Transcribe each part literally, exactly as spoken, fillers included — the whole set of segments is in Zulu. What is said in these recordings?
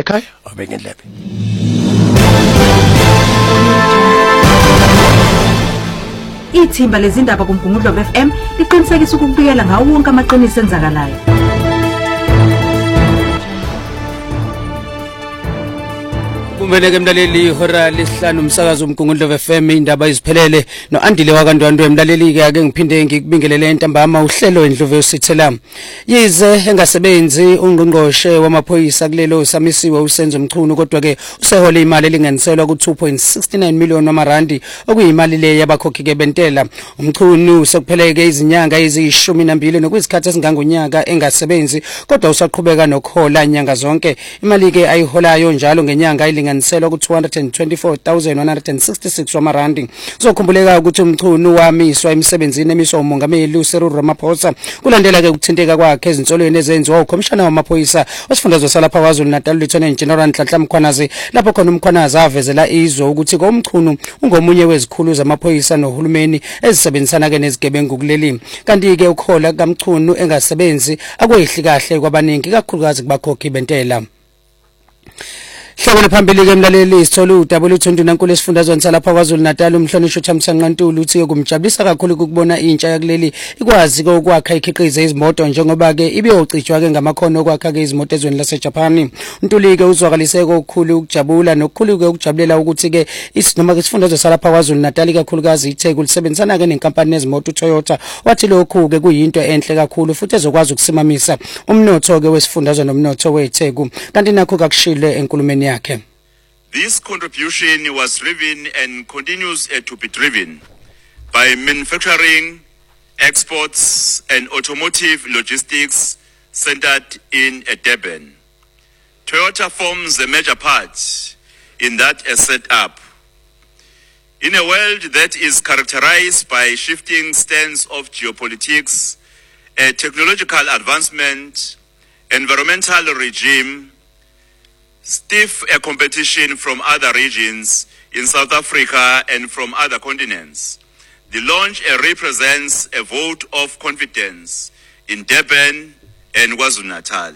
ekhaya abeke indlebe. Ithimba lezindaba kuMgungundlovu F M liqinisekisa ukubikela ngawo wonke amaqiniso enzakalayo. Kumbeleke mlaleli ihora lesihlanu umsakazo uMgungundlovu F M indaba iziphelele no Andile wakandwandwe mlaleli ke ake ngiphinde ngikubingelele entambama uhlelo endlovu yosithela yize engasebenzi ungqongqoshe wamaphoyisa kulelo samisiwe usenzo Mchunu kodwa ke usehole imali elinganiselwa ku two point six nine million wamarandi okuyimali le yabakhokhi ke bentela. Umchunu sekupheleke izinyanga eziyishumi nambili nokwisikhathi esingangonyaka engasebenzi kodwa usaqhubeka nokhola inyanga zonke. Imali ke ayiholayo njalo ngenyanga ilinganiselwa ku two hundred twenty-four thousand one hundred sixty-six wamarandi. Kuzokhumbuleka ukuthi Umchunu wamiswa emsebenzini emiswa umongameli uCyril Ramaphosa kulandela ke ukuthinteka kwakhe ezinsolweni ezenziwa ukhomishana wamaphoyisa osifundazwe salapha kwaZulu Natal Lieutenant General Nhlanhla Mkhwanazi lapho khona uMkhwanazi avezela izwe ukuthi ko Umchunu ungomunye wezikhulu zamaphoyisa nohulumeni ezisebenzisana ke nezigebengu kuleli. Kanti ke ukhola kaMchunu engasebenzi akwehli kahle kwabaningi kakhulukazi kubakhokhi bentela. Hlabana phambili ke mlaleli isithole uDouble Thundu nankulu esifundazweni salapha kwaZulu Natal umhlonishwa uThamsanqa Ntuli uthi ke kumjabulisa kakhulu ukubona intsha yakuleli ikwazi ke ukwakha ikhiqize izimoto njengoba ke ibiyocitshwa ke ngamakhono okwakha ke izimoto ezweni laseJapan. Ntuli ke uzwakalise okukhulu ukujabula nokukhulu ke ukujabulela ukuthi ke isinoma ke isifundazwe salapha kwaZulu Natal kakhulukazi iTheku lisebenzisana ke nenkampani ezimoto uToyota wathi lokhu ke kuyinto enhle kakhulu futhi ezokwazi ukusimamisa umnotho ke wesifundazwe nomnotho weTheku kanti nakho kakushile enkulumeni yakhe. This contribution was driven and continues uh, to be driven by manufacturing, exports and automotive logistics centered in uh, Durban. Toyota forms a major part in that uh, setup. In a world that is characterized by shifting stance of geopolitics, uh, technological advancement, environmental regime, stiff uh, competition from other regions in South Africa and from other continents, the launch uh, represents a vote of confidence in Durban and KwaZulu-Natal.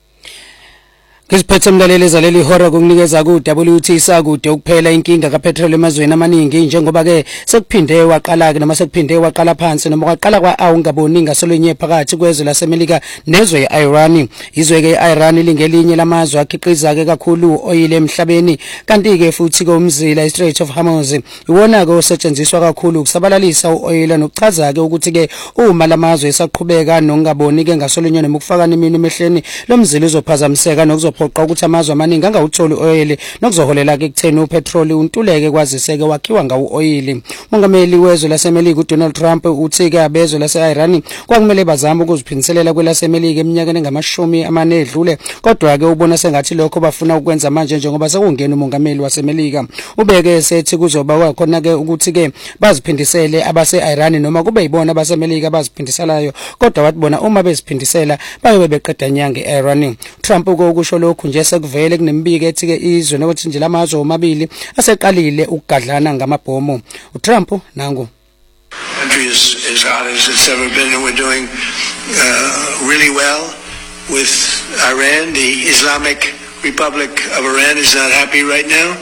Kisiphethe mlaleli zaleli hora kunginikeza ku W T sakude ukuphela inkinga kapetrol emazweni amaningi njengoba ke sekuphinde waqala ke noma sekuphinde waqala phansi noma waqala kwa awungaboni ngasolwenye phakathi kwezwe laseMelika nezwe yeIran. Izwe ke iIran lingelinye lamazwe akhiqiza ke kakhulu oil emhlabeni kanti ke futhi ke umzila iStrait of Hormuz iwona ke osetshenziswa kakhulu ukusabalalisa uoil nokuchaza ke ukuthi ke uma lamazwe esaqhubeka nokungaboni ke ngasolwenye noma ukufaka imini emehleni lomzila uzophazamiseka nokuzo qoqa ukuthi amazwe amaningi angawutholi oil nokuzoholela ke kutheni upetrol untuleke kwaziseke wakhiwa ngawo oil. Mongameli wezwe laseMelika uDonald Trump uthi ke abezwe laseIran kwakumele bazame ukuziphiniselela kwelaseMelika eminyakeni engamashumi amane edlule kodwa ke ubona sengathi lokho bafuna ukwenza manje njengoba sekungena umongameli waseMelika. Ubeke esethi kuzoba khona ke ukuthi ke baziphindisele abaseIran noma kube yibona abaseMelika baziphindiselayo kodwa wathi bona uma beziphindisela bayobe beqeda inyanga eIran. Trump ukusho lokhu nje sekuvele kunembiko ethi ke izwe nokuthi nje lamazwe omabili aseqalile ukugadlana ngamabhomo. uTrump nangu country is as hot as it's ever been and we're doing uh, really well with Iran. The Islamic Republic of Iran is not happy right now.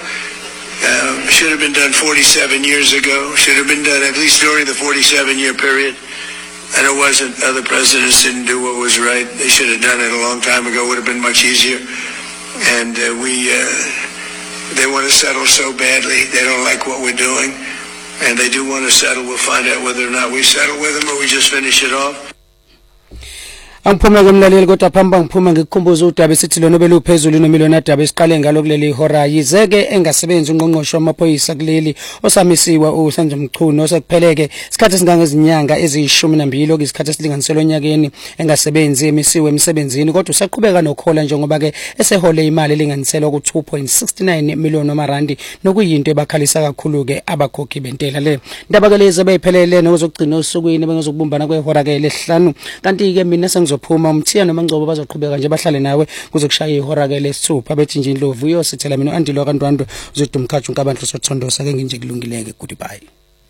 Uh, should have been done forty-seven years ago. Should have been done at least during the forty-seven year period. And it wasn't, other presidents didn't do what was right. They should have done it a long time ago. It would have been much easier. And uh, we, uh, they want to settle so badly. They don't like what we're doing. And they do want to settle. We'll find out whether or not we settle with them or we just finish it off. Angiphuma ke mlaleli kodwa phamba ngiphuma ngikukhumbuza uDaba sithi lona obelu phezulu nomiliyoni Daba isiqale ngalo kuleli hora yizeke engasebenzi ungqongqosho wamaphoyisa kuleli osamisiwe uSenzo Mchunu osekupheleke isikhathi singangezinyanga eziyishumi nambili okuyisikhathi esilinganiselwe onyakeni engasebenzi emisiwe emsebenzini kodwa usaqhubeka nokhola njengoba ke esehole imali elinganiselwa ku two point six nine million wamarandi nokuyinto ebakhalisa kakhulu ke abakhokhi bentela le ndaba ke lezi bayiphelele nokuzogcina usukwini bengezokubumbana kwehora ke lesihlanu kanti ke mina zophuma umthiya noma ngcobo bazoqhubeka nje bahlale nawe kuzokushaya ihora ke lesithupha bethi nje Ndlovu uyosithela mina uAndile wakandwandwe uzoduma umkhathi unkabandlu sothondosa ke nginje kulungileke goodbye.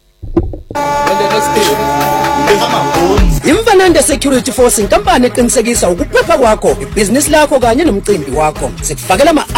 Imfananda Security Force inkampani eqinisekisa ukuphepha kwakho, ibhizinisi lakho kanye nomcimbi wakho. Sikufakela